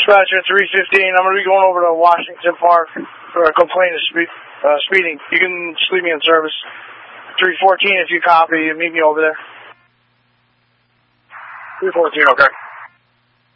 Dispatcher 315. I'm going to be going over to Washington Park for a complaint of speeding. You can just leave me in service. 314 if you copy. Meet me over there. 314, okay.